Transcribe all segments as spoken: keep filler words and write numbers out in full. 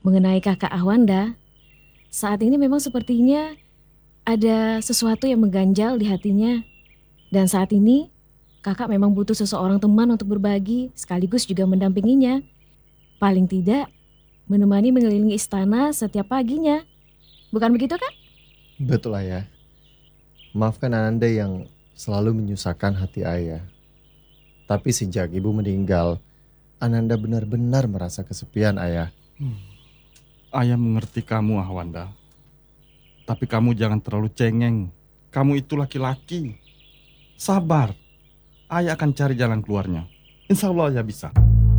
mengenai kakak Ahwanda. Saat ini memang sepertinya ada sesuatu yang mengganjal di hatinya. Dan saat ini kakak memang butuh seseorang teman untuk berbagi sekaligus juga mendampinginya. Paling tidak menemani mengelilingi istana setiap paginya. Bukan begitu kan? Betul ayah. Maafkan Ananda yang selalu menyusahkan hati ayah. Tapi sejak ibu meninggal, Ananda benar-benar merasa kesepian ayah. Hmm. Ayah mengerti kamu Ahwanda. Tapi kamu jangan terlalu cengeng. Kamu itu laki-laki. Sabar. Ayah akan cari jalan keluarnya. Insya Allah ayah bisa.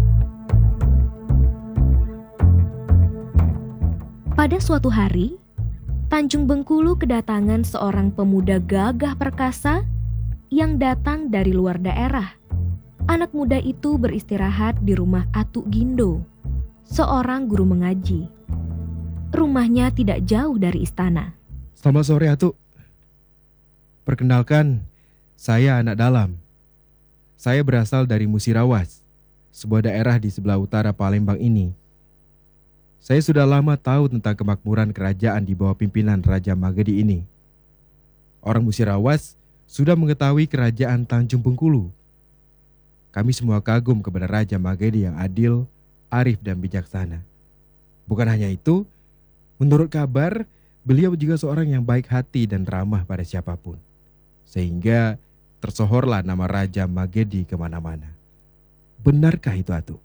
Pada suatu hari, Tanjung Bengkulu kedatangan seorang pemuda gagah perkasa yang datang dari luar daerah. Anak muda itu beristirahat di rumah Atuk Gindo, seorang guru mengaji. Rumahnya tidak jauh dari istana. Selamat sore Atuk. Perkenalkan, saya anak dalam. Saya berasal dari Musirawas, sebuah daerah di sebelah utara Palembang ini. Saya sudah lama tahu tentang kemakmuran kerajaan di bawah pimpinan Raja Magedi ini. Orang Musirawas sudah mengetahui kerajaan Tanjung Bengkulu. Kami semua kagum kepada Raja Magedi yang adil, arif dan bijaksana. Bukan hanya itu, menurut kabar, beliau juga seorang yang baik hati dan ramah pada siapapun. Sehingga tersohorlah nama Raja Magedi kemana-mana. Benarkah itu, Atuk?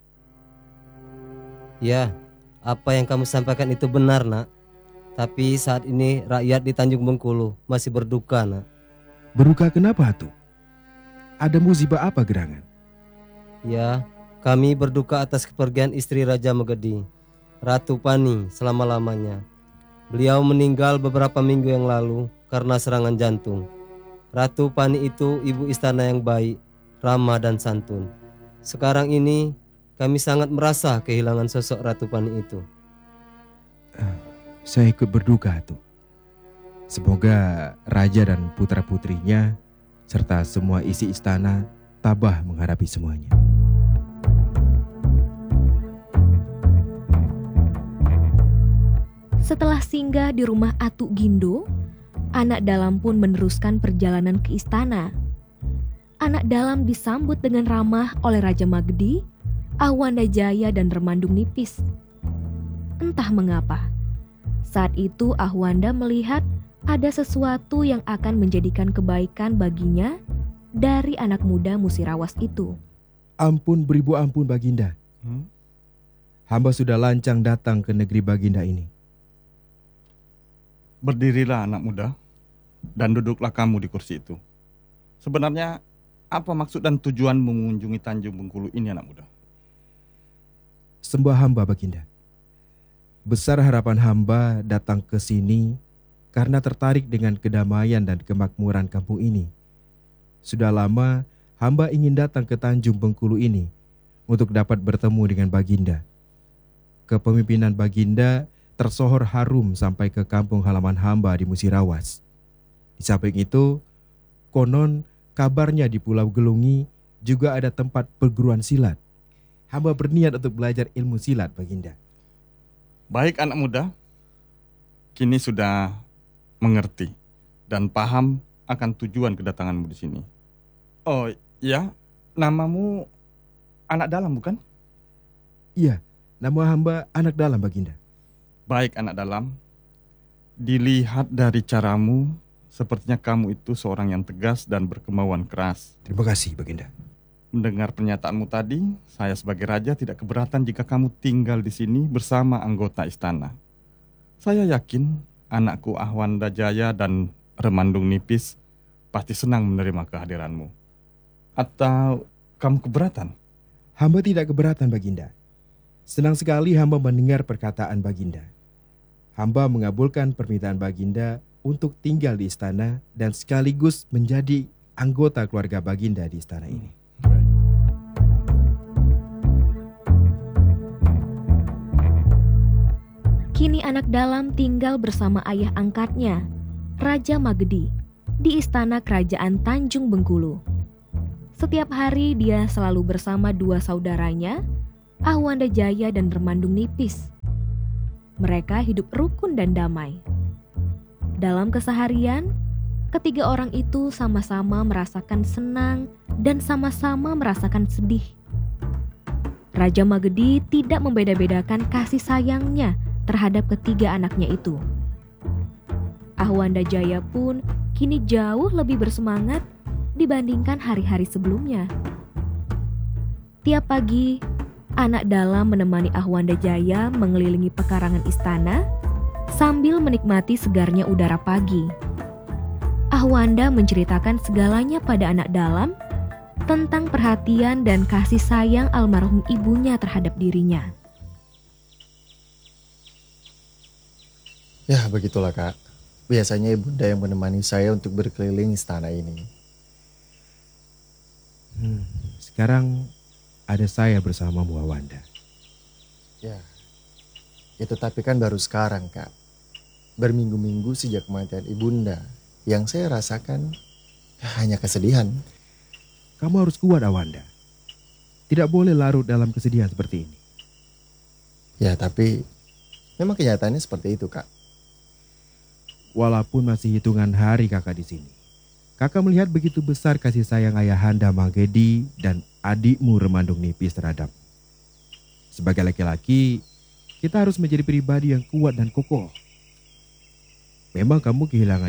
Ya, apa yang kamu sampaikan itu benar, nak. Tapi saat ini rakyat di Tanjung Bengkulu masih berduka, nak. Berduka kenapa, Atuk? Ada musibah apa gerangan? Ya, kami berduka atas kepergian istri Raja Magedi, Ratu Pani, selama-lamanya. Beliau meninggal beberapa minggu yang lalu karena serangan jantung. Ratu Pani itu ibu istana yang baik, ramah dan santun. Sekarang ini kami sangat merasa kehilangan sosok Ratu Pani itu. Uh, saya ikut berduka, Atuk. Semoga raja dan putra-putrinya serta semua isi istana tabah menghadapi semuanya. Setelah singgah di rumah Atuk Gindo, anak dalam pun meneruskan perjalanan ke istana. Anak dalam disambut dengan ramah oleh Raja Magedi, Ahwanda Jaya dan Remandung Nipis. Entah mengapa, saat itu Ahwanda melihat ada sesuatu yang akan menjadikan kebaikan baginya dari anak muda Musirawas itu. Ampun beribu ampun Baginda. Hmm? Hamba sudah lancang datang ke negeri Baginda ini. Berdirilah anak muda dan duduklah kamu di kursi itu. Sebenarnya apa maksud dan tujuan mengunjungi Tanjung Bengkulu ini, anak muda? Sembah hamba Baginda. Besar harapan hamba datang ke sini karena tertarik dengan kedamaian dan kemakmuran kampung ini. Sudah lama hamba ingin datang ke Tanjung Bengkulu ini untuk dapat bertemu dengan Baginda. Kepemimpinan Baginda tersohor harum sampai ke kampung halaman hamba di Musirawas. Di samping itu, konon kabarnya di Pulau Gelungi juga ada tempat perguruan silat. Hamba berniat untuk belajar ilmu silat, Baginda. Baik anak muda, kini sudah mengerti dan paham akan tujuan kedatanganmu di sini. Oh ya, namamu anak dalam bukan? Iya, nama hamba anak dalam, Baginda. Baik anak dalam, dilihat dari caramu, sepertinya kamu itu seorang yang tegas dan berkemauan keras. Terima kasih, Baginda. Mendengar pernyataanmu tadi, saya sebagai raja tidak keberatan jika kamu tinggal di sini bersama anggota istana. Saya yakin anakku Ahwanda Jaya dan Remandung Nipis pasti senang menerima kehadiranmu. Atau kamu keberatan? Hamba tidak keberatan, Baginda. Senang sekali hamba mendengar perkataan Baginda. Hamba mengabulkan permintaan Baginda untuk tinggal di istana dan sekaligus menjadi anggota keluarga Baginda di istana ini. Kini anak dalam tinggal bersama ayah angkatnya, Raja Magedi, di istana kerajaan Tanjung Bengkulu. Setiap hari dia selalu bersama dua saudaranya, Ahwanda Jaya dan Remandung Nipis. Mereka hidup rukun dan damai. Dalam keseharian, ketiga orang itu sama-sama merasakan senang dan sama-sama merasakan sedih. Raja Magedi tidak membeda-bedakan kasih sayangnya terhadap ketiga anaknya itu. Ahwanda Jaya pun kini jauh lebih bersemangat dibandingkan hari-hari sebelumnya. Tiap pagi, anak dalam menemani Ahwanda Jaya mengelilingi pekarangan istana sambil menikmati segarnya udara pagi. Ahwanda menceritakan segalanya pada anak dalam tentang perhatian dan kasih sayang almarhum ibunya terhadap dirinya. Ya begitulah Kak. Biasanya ibunda yang menemani saya untuk berkeliling istana ini. Hmm, sekarang ada saya bersama Bu Ahwanda. Ya, itu tapi kan baru sekarang Kak. Berminggu-minggu sejak kematian ibunda, yang saya rasakan hanya kesedihan. Kamu harus kuat, Ahwanda. Tidak boleh larut dalam kesedihan seperti ini. Ya, tapi memang kenyataannya seperti itu, Kak. Walaupun masih hitungan hari kakak di sini, kakak melihat begitu besar kasih sayang ayahanda Magedi dan adikmu Remandung Nipis terhadap. Sebagai laki-laki, kita harus menjadi pribadi yang kuat dan kokoh. Memang kamu kehilangan